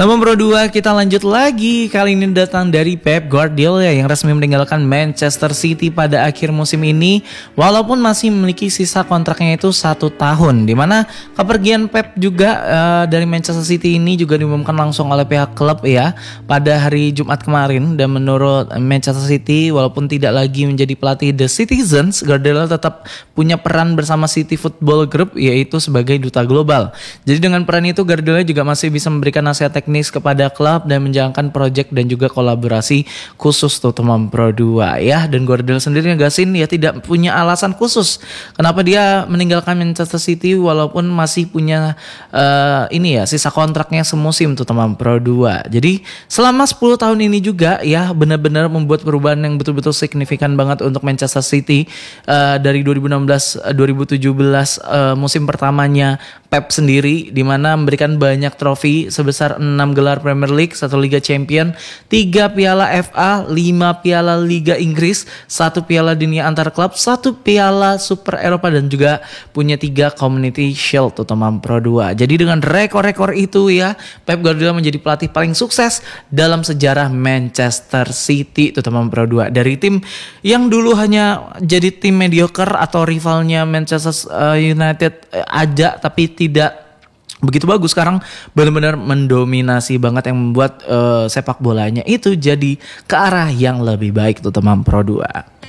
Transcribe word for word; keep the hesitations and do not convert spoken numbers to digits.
Teman Pro dua, kita lanjut lagi. Kali ini datang dari Pep Guardiola yang resmi meninggalkan Manchester City pada akhir musim ini, walaupun masih memiliki sisa kontraknya itu satu tahun. Dimana kepergian Pep juga uh, dari Manchester City ini juga diumumkan langsung oleh pihak klub ya pada hari Jumat kemarin. Dan menurut Manchester City, walaupun tidak lagi menjadi pelatih The Citizens, Guardiola tetap punya peran bersama City Football Group, yaitu sebagai duta global. Jadi dengan peran itu Guardiola juga masih bisa memberikan nasihat teknis kepada klub dan menjalankan proyek dan juga kolaborasi khusus tuh teman Pro dua ya. Dan Guardiola sendiri ngegasin ya tidak punya alasan khusus kenapa dia meninggalkan Manchester City walaupun masih punya uh, ini ya sisa kontraknya semusim tuh teman Pro dua. Jadi selama sepuluh tahun ini juga ya benar-benar membuat perubahan yang betul-betul signifikan banget untuk Manchester City uh, dari dua ribu enam belas dua ribu tujuh belas uh, musim pertamanya Pep sendiri, di mana memberikan banyak trofi sebesar enam gelar Premier League, satu Liga Champion, tiga piala F A, lima piala Liga Inggris, satu piala dunia antar klub, satu piala Super Eropa, dan juga punya tiga Community Shield utama Pro dua. Jadi dengan rekor-rekor itu ya, Pep Guardiola menjadi pelatih paling sukses dalam sejarah Manchester City utama Pro dua. Dari tim yang dulu hanya jadi tim mediocre atau rivalnya Manchester United aja, tapi tidak begitu bagus, sekarang benar-benar mendominasi banget yang membuat uh, sepak bolanya itu jadi ke arah yang lebih baik tuh teman Pro dua.